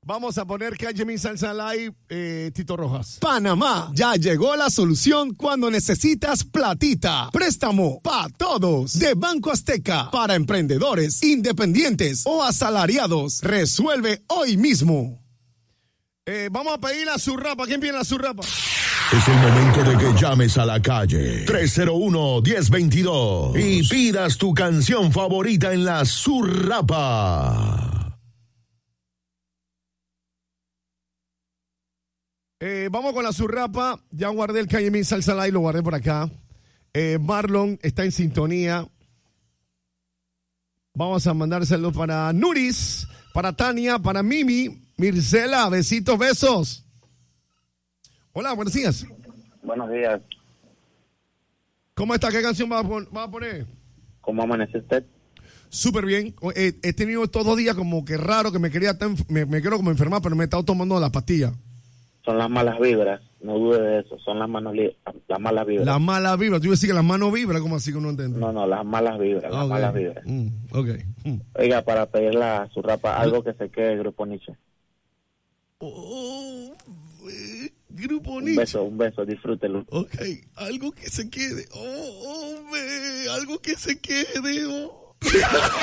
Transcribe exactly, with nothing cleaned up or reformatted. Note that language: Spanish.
Vamos a poner Calle Mi Salsa Live, eh, Tito Rojas. Panamá, ya llegó la solución cuando necesitas platita. Préstamo pa' todos de Banco Azteca para emprendedores, independientes o asalariados. Resuelve hoy mismo. Eh, vamos a pedir a Surrapa. ¿Quién viene a Surrapa? Es el momento de que llames a la calle tres cero uno, uno cero dos dos y pidas tu canción favorita en la Surrapa. Eh, vamos con la Surrapa. Ya guardé el Calle Mi Salsa Live, lo guardé por acá. Eh, Marlon está en sintonía. Vamos a mandar saludos para Nuris, para Tania, para Mimi, Mircela. Besitos, besos. Hola, buenos días. Buenos días. ¿Cómo está? ¿Qué canción va a, pon- va a poner? ¿Cómo amanece usted? Súper bien. Eh, he tenido estos dos días como que raro, que me quería tan- me, me quiero como enfermar, pero me he estado tomando las pastillas. Son las malas vibras, no dude de eso, son las manos li- las malas vibras. Las malas vibras. Tú ibas a decir que las manos vibran, ¿cómo así que no entiendo? No, no, las malas vibras, las Ok. malas vibras. Mm, ok. Mm. Oiga, para pedirle a su rapa algo que se quede, Grupo Nietzsche. Oh, eh, Grupo Un Nietzsche. beso, un beso, disfrútelo. Ok, algo que se quede. Oh, hombre, algo que se quede. Oh.